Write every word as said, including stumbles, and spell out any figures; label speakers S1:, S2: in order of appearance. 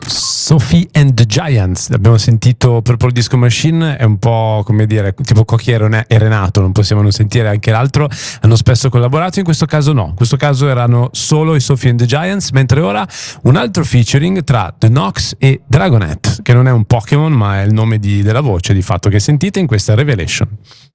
S1: Sophie and the Giants, abbiamo sentito Purple Disco Machine, è un po' come dire tipo Cocchi e Renato, non possiamo non sentire anche l'altro, hanno spesso collaborato, in questo caso no, in questo caso erano solo i Sophie and the Giants, mentre ora un altro featuring tra The Knox e Dragonette, che non è un Pokémon ma è il nome di, della voce di fatto che sentite in questa Revelation.